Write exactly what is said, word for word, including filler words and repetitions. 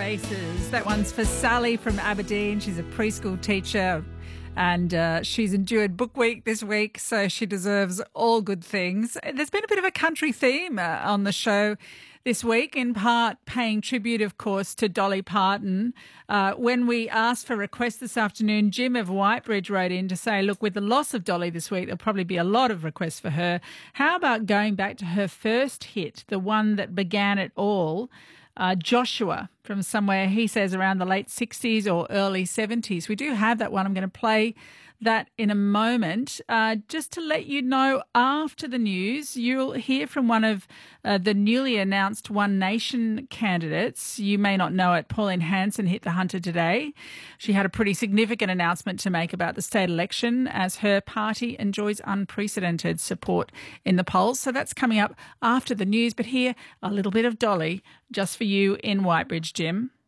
Faces. That one's for Sally from Aberdeen. She's a preschool teacher and uh, she's endured Book Week this week, so she deserves all good things. There's been a bit of a country theme uh, on the show this week, in part paying tribute, of course, to Dolly Parton. Uh, when we asked for requests this afternoon, Jim of Whitebridge wrote in to say, look, with the loss of Dolly this week, there'll probably be a lot of requests for her. How about going back to her first hit, the one that began it all? Uh, Joshua from somewhere, he says around the late sixties or early seventies. We do have that one. I'm going to play that in a moment. Uh, just to let you know, after the news, you'll hear from one of uh, the newly announced One Nation candidates. You may not know it. Pauline Hanson hit the Hunter today. She had a pretty significant announcement to make about the state election as her party enjoys unprecedented support in the polls. So that's coming up after the news. But here, a little bit of Dolly just for you in Whitebridge, Jim.